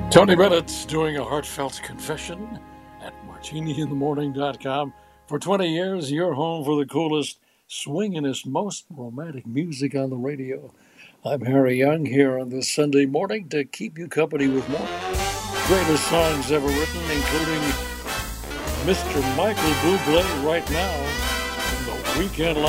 Tony Bennett's doing a heartfelt confession at martiniinthemorning.com. For 20 years, your home for the coolest, swingingest, most romantic music on the radio. I'm Harry Young here on this Sunday morning to keep you company with more greatest songs ever written, including Mr. Michael Bublé right now in the Weekend